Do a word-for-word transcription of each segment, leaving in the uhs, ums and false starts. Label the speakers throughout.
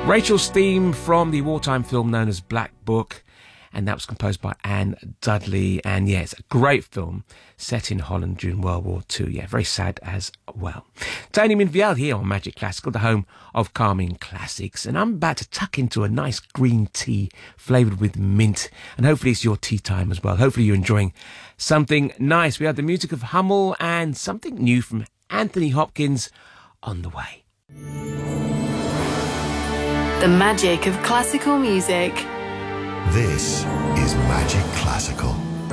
Speaker 1: Rachel's theme from the wartime film known as Black Book, and that was composed by Anne Dudley. And yeah, it's a great film set in Holland during World War Two. Yeah, very sad as well. Tony Minviel here on Magic Classical, the home of calming classics. And I'm about to tuck into a nice green tea flavoured with mint. And hopefully it's your tea time as well. Hopefully you're enjoying something nice. We have the music of Hummel and something new from Anthony Hopkins on the way.
Speaker 2: The magic of classical music.
Speaker 3: This is Magic Classical.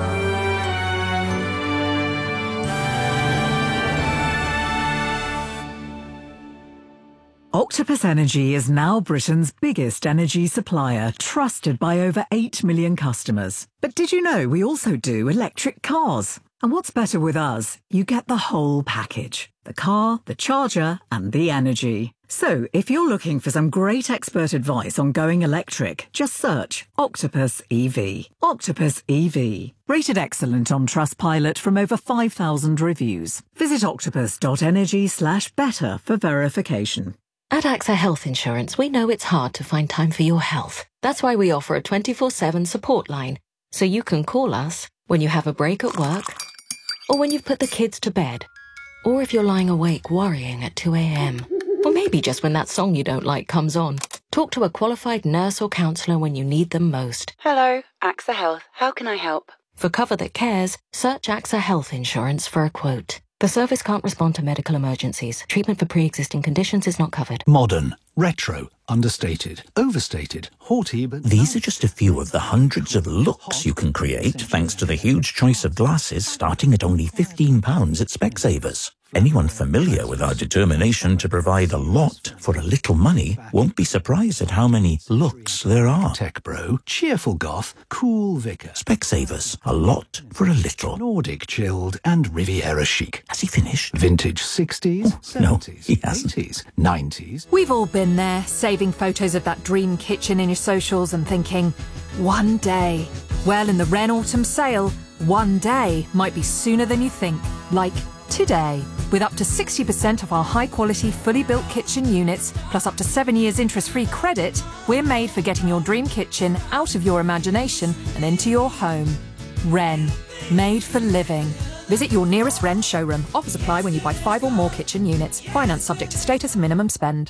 Speaker 4: Octopus Energy is now Britain's biggest energy supplier, trusted by over eight million customers. But did you know we also do electric cars? And what's better with us? You get the whole package. The car, the charger, and the energy. So, if you're looking for some great expert advice on going electric, just search Octopus E V. Octopus E V. Rated excellent on Trustpilot from over five thousand reviews. Visit octopus.energy slash better for verification.
Speaker 5: At AXA Health Insurance, we know it's hard to find time for your health. That's why we offer a twenty-four seven support line, so you can call us when you have a break at work, or when you've put the kids to bed, or if you're lying awake worrying at two a.m. Or maybe just when that song you don't like comes on. Talk to a qualified nurse or counsellor when you need them most.
Speaker 6: Hello, AXA Health. How can I help?
Speaker 5: For cover that cares, search AXA Health Insurance for a quote. The service can't respond to medical emergencies. Treatment for pre-existing conditions is not covered.
Speaker 7: Modern, retro, understated, overstated, haughty, but...
Speaker 8: These are just a few of the hundreds of looks you can create thanks to the huge choice of glasses starting at only fifteen pounds at Specsavers. Anyone familiar with our determination to provide a lot for a little money won't be surprised at how many looks there are.
Speaker 7: Tech bro, cheerful goth, cool vicar.
Speaker 8: Specsavers, a lot for a little.
Speaker 7: Nordic chilled and Riviera chic.
Speaker 8: Has he finished?
Speaker 7: Vintage sixties,
Speaker 8: oh,
Speaker 7: seventies,
Speaker 8: no, he hasn't.
Speaker 7: eighties, nineties.
Speaker 9: We've all been there, saving photos of that dream kitchen in your socials and thinking, one day. Well, in the Wren Autumn Sale, one day might be sooner than you think. Like today. With up to sixty percent of our high-quality, fully built kitchen units, plus up to seven years interest-free credit, we're made for getting your dream kitchen out of your imagination and into your home. Wren. Made for living. Visit your nearest Wren showroom. Offers apply when you buy five or more kitchen units. Finance subject to status and minimum spend.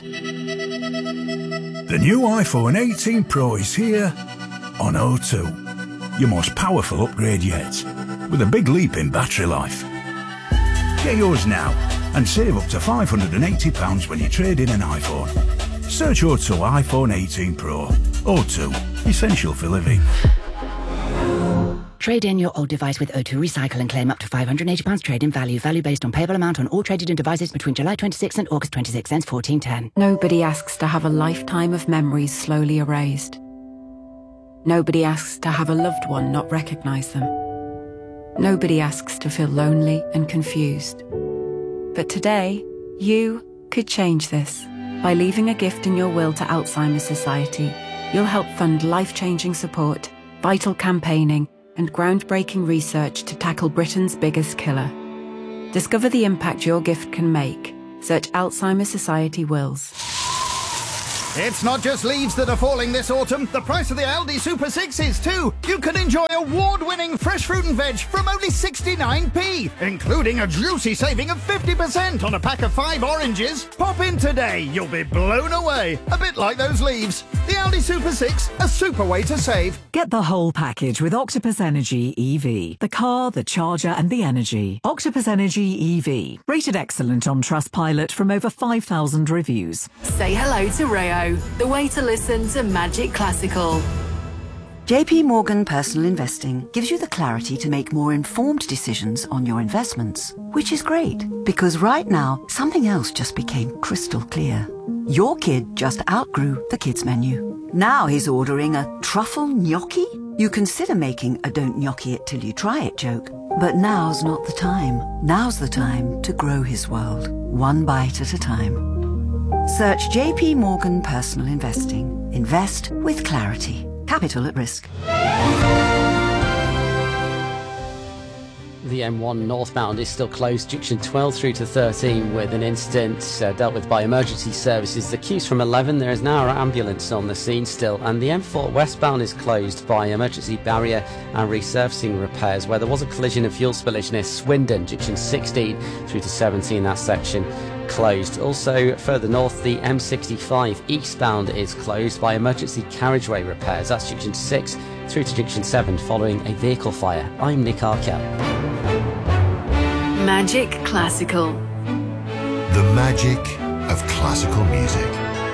Speaker 10: The new iPhone eighteen Pro is here on O two. Your most powerful upgrade yet, with a big leap in battery life. Get yours now and save up to five hundred eighty pounds when you trade in an iPhone. Search O two iPhone eighteen Pro. O two, essential for living.
Speaker 11: Trade in your old device with O two Recycle and claim up to five hundred eighty pounds trade-in value. Value based on payable amount on all traded-in devices between July twenty-sixth and August twenty-sixth, ends fourteen ten.
Speaker 12: Nobody asks to have a lifetime of memories slowly erased. Nobody asks to have a loved one not recognise them. Nobody asks to feel lonely and confused. But today, you could change this. By leaving a gift in your will to Alzheimer's Society, you'll help fund life-changing support, vital campaigning, and groundbreaking research to tackle Britain's biggest killer. Discover the impact your gift can make. Search Alzheimer's Society Wills.
Speaker 13: It's not just leaves that are falling this autumn. The price of the Aldi Super six is too. You can enjoy award-winning fresh fruit and veg from only sixty-nine p, including a juicy saving of fifty percent on a pack of five oranges. Pop in today. You'll be blown away. A bit like those leaves. The Aldi Super six, a super way to save.
Speaker 4: Get the whole package with Octopus Energy E V. The car, the charger, and the energy. Octopus Energy E V. Rated excellent on Trustpilot from over five thousand reviews.
Speaker 2: Say hello to Rayo, the way to listen to Magic Classical.
Speaker 14: J P Morgan Personal Investing gives you the clarity to make more informed decisions on your investments, which is great because right now something else just became crystal clear. Your kid just outgrew the kids menu. Now he's ordering a truffle gnocchi? You consider making a don't gnocchi it till you try it joke, but now's not the time. Now's the time to grow his world, one bite at a time. Search J P Morgan Personal Investing. Invest with clarity. Capital at risk.
Speaker 15: The M one northbound is still closed, junction twelve through to thirteen, with an incident uh, dealt with by emergency services. The queue's from eleven. There is now an ambulance on the scene still, and the M four westbound is closed by emergency barrier and resurfacing repairs, where there was a collision and fuel spillage near Swindon, junction sixteen through to seventeen. That section closed. Also further north, the M sixty-five eastbound is closed by emergency carriageway repairs. That's junction six through to junction seven following a vehicle fire. I'm Nick Arkell.
Speaker 2: Magic Classical.
Speaker 3: The magic of classical music.